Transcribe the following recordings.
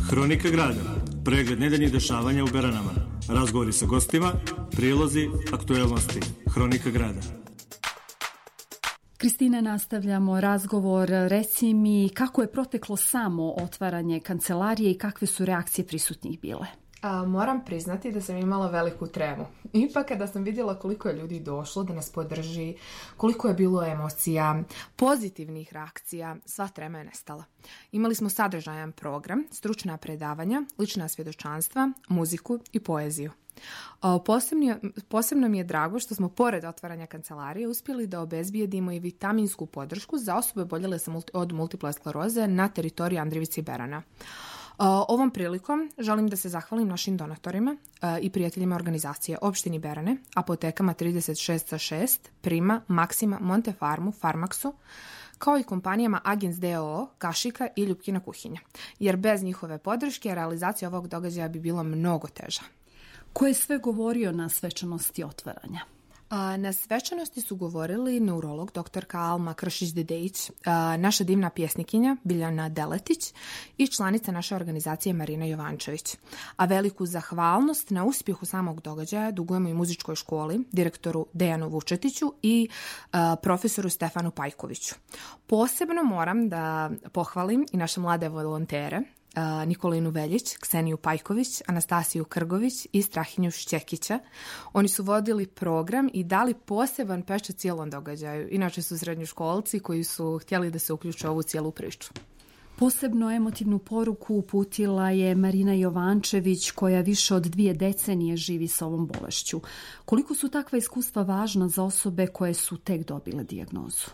Hronika grada, pregled nedeljnih dešavanja u Beranama, razgovori sa gostima, prilozi, aktuelnosti. Hronika grada. Kristina, nastavljamo razgovor. Reci mi kako je proteklo samo otvaranje kancelarije i kakve su reakcije prisutnih bile? Moram priznati da sam imala veliku tremu. Ipak kada sam vidjela koliko je ljudi došlo da nas podrži, koliko je bilo emocija, pozitivnih reakcija, sva trema je nestala. Imali smo sadržajan program, stručna predavanja, lična svjedočanstva, muziku i poeziju. Posebno mi je drago što smo pored otvaranja kancelarije uspjeli da obezbijedimo i vitaminsku podršku za osobe oboljele od multiple skleroze na teritoriji Andrijevice i Berana. Ovom prilikom želim da se zahvalim našim donatorima i prijateljima organizacije Opštini Berane, apotekama 36/6, Prima, Maksima, Montefarmu, Farmaksu, kao i kompanijama Agens DOO, Kašika i Ljupkina kuhinja, jer bez njihove podrške realizacija ovog događaja bi bila mnogo teža. Ko je sve govorio na svečanosti otvaranja? Na svečanosti su govorili neurolog dr. Alma Kršić-Dedejić, naša divna pjesnikinja Biljana Deletić i članica naše organizacije Marina Jovančević. A veliku zahvalnost na uspjehu samog događaja dugujemo i muzičkoj školi, direktoru Dejanu Vučetiću i profesoru Stefanu Pajkoviću. Posebno moram da pohvalim i naše mlade volontere, Nikolinu Veljić, Kseniju Pajković, Anastasiju Krgović i Strahinju Šćekića. Oni su vodili program i dali poseban pečat cijelom događaju. Inače su srednjoškolci koji su htjeli da se uključe u ovu cijelu priču. Posebno emotivnu poruku uputila je Marina Jovančević, koja više od 2 decenije živi sa ovom bolešću. Koliko su takva iskustva važna za osobe koje su tek dobile dijagnozu?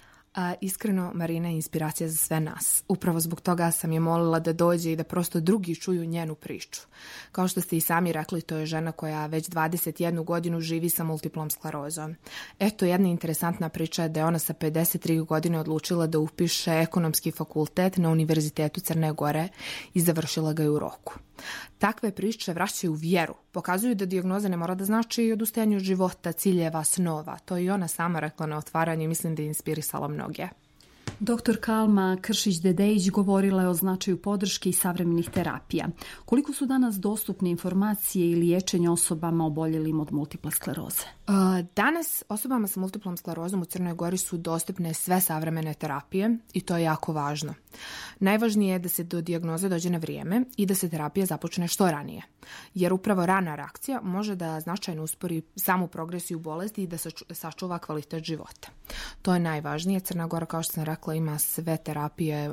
Iskreno, Marina je inspiracija za sve nas. Upravo zbog toga sam je molila da dođe i da prosto drugi čuju njenu priču. Kao što ste i sami rekli, to je žena koja već 21 godinu živi sa multiplom sklerozom. Eto, jedna interesantna priča je da je ona sa 53 godine odlučila da upiše ekonomski fakultet na Univerzitetu Crne Gore i završila ga je u roku. Takve priče vraćaju vjeru, pokazuju da dijagnoza ne mora da znači odustajanje od života, ciljeva, snova. To je i ona sama rekla na otvaranju i mislim da je inspirisala mnoge. Dr. Alma Kršić-Dedejić govorila je o značaju podrške i savremenih terapija. Koliko su danas dostupne informacije i liječenje osobama oboljelim od multiple skleroze? Danas osobama sa multiplom sklerozom u Crnoj Gori su dostupne sve savremene terapije i to je jako važno. Najvažnije je da se do dijagnoze dođe na vrijeme i da se terapija započne što ranije, jer upravo rana reakcija može da značajno uspori samu progresiju bolesti i da sačuva kvalitet života. To je najvažnije. Crna Gora, kao što sam rekla, ima sve terapije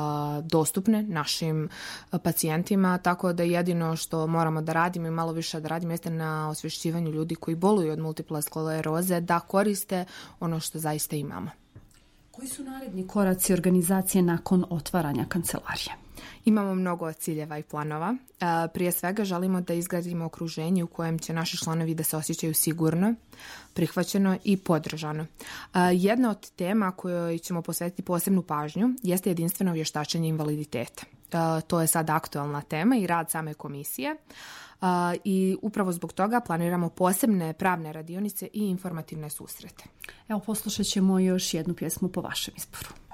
dostupne našim pacijentima, tako da jedino što moramo da radimo i malo više da radimo jeste na osvješćivanju ljudi koji boluju od multiple skleroze da koriste ono što zaista imamo. Koji su naredni koraci organizacije nakon otvaranja kancelarije? Imamo mnogo ciljeva i planova. Prije svega želimo da izgradimo okruženje u kojem će naši članovi da se osjećaju sigurno, prihvaćeno i podržano. Jedna od tema kojoj ćemo posvetiti posebnu pažnju jeste jedinstveno vještačenje invaliditeta. To je sad aktualna tema i rad same komisije. I upravo zbog toga planiramo posebne pravne radionice i informativne susrete. Evo, poslušat ćemo još jednu pjesmu po vašem izboru.